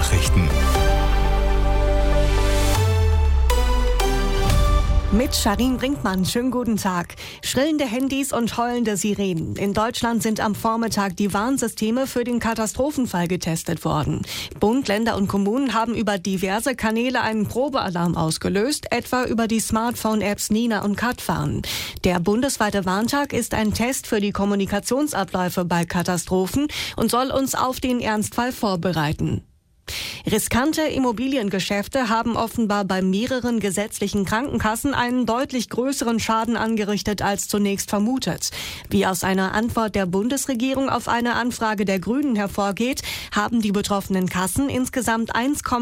Nachrichten. Mit Sharin Brinkmann, schönen guten Tag. Schrillende Handys und heulende Sirenen. In Deutschland sind am Vormittag die Warnsysteme für den Katastrophenfall getestet worden. Bund, Länder und Kommunen haben über diverse Kanäle einen Probealarm ausgelöst, etwa über die Smartphone-Apps Nina und Katwarn. Der bundesweite Warntag ist ein Test für die Kommunikationsabläufe bei Katastrophen und soll uns auf den Ernstfall vorbereiten. Riskante Immobiliengeschäfte haben offenbar bei mehreren gesetzlichen Krankenkassen einen deutlich größeren Schaden angerichtet als zunächst vermutet. Wie aus einer Antwort der Bundesregierung auf eine Anfrage der Grünen hervorgeht, haben die betroffenen Kassen insgesamt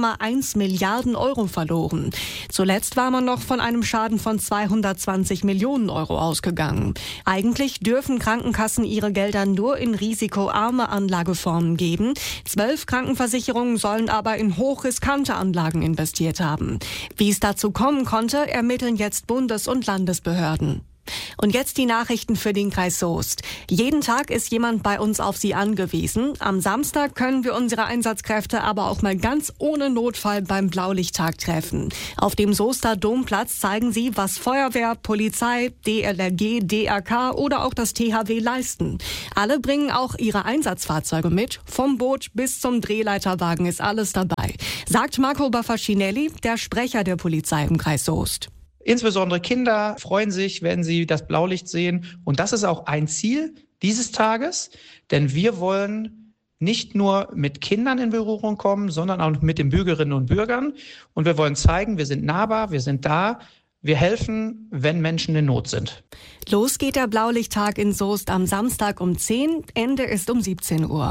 1,1 Milliarden Euro verloren. Zuletzt war man noch von einem Schaden von 220 Millionen Euro ausgegangen. Eigentlich dürfen Krankenkassen ihre Gelder nur in risikoarme Anlageformen geben. 12 Krankenversicherungen sollen aber in hochriskante Anlagen investiert haben. Wie es dazu kommen konnte, ermitteln jetzt Bundes- und Landesbehörden. Und jetzt die Nachrichten für den Kreis Soest. Jeden Tag ist jemand bei uns auf Sie angewiesen. Am Samstag können wir unsere Einsatzkräfte aber auch mal ganz ohne Notfall beim Blaulichttag treffen. Auf dem Soester Domplatz zeigen sie, was Feuerwehr, Polizei, DLRG, DRK oder auch das THW leisten. Alle bringen auch ihre Einsatzfahrzeuge mit. Vom Boot bis zum Drehleiterwagen ist alles dabei, sagt Marco Baffacinelli, der Sprecher der Polizei im Kreis Soest. Insbesondere Kinder freuen sich, wenn sie das Blaulicht sehen. Und das ist auch ein Ziel dieses Tages, denn wir wollen nicht nur mit Kindern in Berührung kommen, sondern auch mit den Bürgerinnen und Bürgern. Und wir wollen zeigen, wir sind nahbar, wir sind da. Wir helfen, wenn Menschen in Not sind. Los geht der Blaulichttag in Soest am Samstag um 10, Ende ist um 17 Uhr.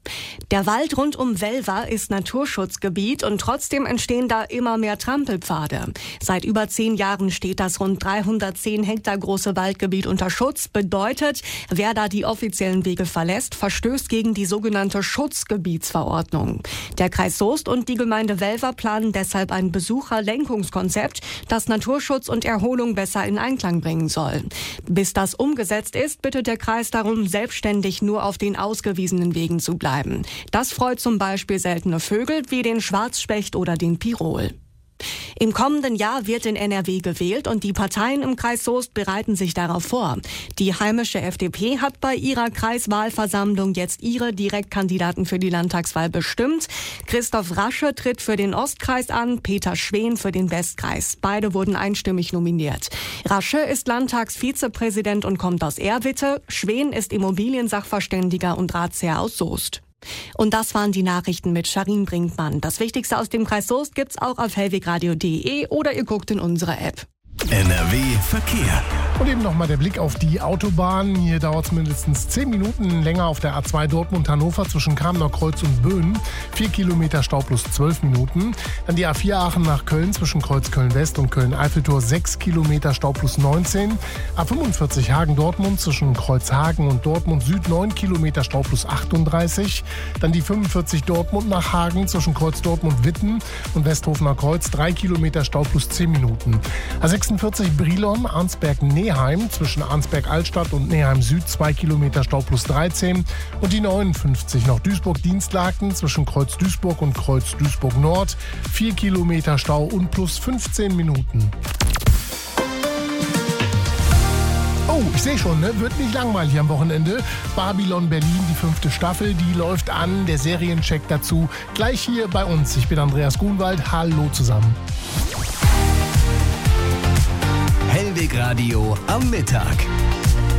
Der Wald rund um Welva ist Naturschutzgebiet und trotzdem entstehen da immer mehr Trampelpfade. Seit über 10 Jahren steht das rund 310 Hektar große Waldgebiet unter Schutz. Bedeutet, wer da die offiziellen Wege verlässt, verstößt gegen die sogenannte Schutzgebietsverordnung. Der Kreis Soest und die Gemeinde Welva planen deshalb ein Besucherlenkungskonzept, das Naturschutz und Erholung besser in Einklang bringen soll. Bis das umgesetzt ist, bittet der Kreis darum, selbstständig nur auf den ausgewiesenen Wegen zu bleiben. Das freut zum Beispiel seltene Vögel wie den Schwarzspecht oder den Pirol. Im kommenden Jahr wird in NRW gewählt und die Parteien im Kreis Soest bereiten sich darauf vor. Die heimische FDP hat bei ihrer Kreiswahlversammlung jetzt ihre Direktkandidaten für die Landtagswahl bestimmt. Christoph Rasche tritt für den Ostkreis an, Peter Schwen für den Westkreis. Beide wurden einstimmig nominiert. Rasche ist Landtagsvizepräsident und kommt aus Erwitte. Schwen ist Immobiliensachverständiger und Ratsherr aus Soest. Und das waren die Nachrichten mit Sharin Brinkmann. Das Wichtigste aus dem Kreis Soest gibt's auch auf hellwegradio.de oder ihr guckt in unsere App. NRW Verkehr. Und eben nochmal der Blick auf die Autobahn. Hier dauert es mindestens 10 Minuten länger auf der A2 Dortmund-Hannover zwischen Kamener Kreuz und Böen. 4 Kilometer Stau plus 12 Minuten. Dann die A4 Aachen nach Köln zwischen Kreuz Köln-West und Köln-Eiffeltor 6 Kilometer Stau plus 19. A45 Hagen-Dortmund zwischen Kreuz Hagen und Dortmund Süd 9 Kilometer Stau plus 38. Dann die 45 Dortmund nach Hagen zwischen Kreuz Dortmund-Witten und Westhofener Kreuz 3 Kilometer Stau plus 10 Minuten. A46 Brilon, Arnsberg-Neheim zwischen Arnsberg-Altstadt und Neheim-Süd 2 Kilometer Stau plus 13 und die 59 nach Duisburg-Dienstlaken zwischen Kreuz Duisburg und Kreuz Duisburg-Nord 4 Kilometer Stau und plus 15 Minuten. Oh, ich sehe schon, ne? Wird nicht langweilig am Wochenende. Babylon Berlin, die 5. Staffel, die läuft an. Der Seriencheck dazu gleich hier bei uns. Ich bin Andreas Grunwald. Hallo zusammen. Hellwegradio am Mittag.